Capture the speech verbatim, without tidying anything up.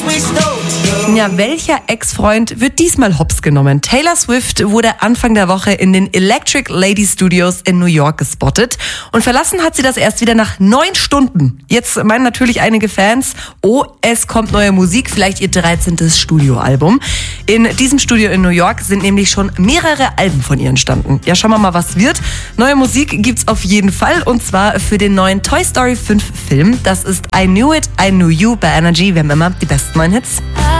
Ja, welcher Ex-Freund wird diesmal hops genommen? Taylor Swift wurde Anfang der Woche in den Electric Lady Studios in New York gespottet und verlassen hat sie das erst wieder nach neun Stunden. Jetzt meinen natürlich einige Fans, oh, es kommt neue Musik, vielleicht ihr dreizehntes Studioalbum. In diesem Studio in New York sind nämlich schon mehrere Alben von ihr entstanden. Ja, schauen wir mal, was wird. Neue Musik gibt's auf jeden Fall und zwar für den neuen Toy Story fünf Film. Das ist I Knew It, I Knew You bei Energy. Wir haben immer die besten neuen Hits.